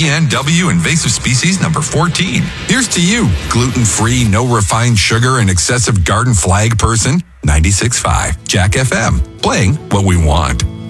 BNW invasive species number 14. Here's to you, gluten-free, no refined sugar, and excessive garden flag person. 96.5 Jack FM, playing what we want.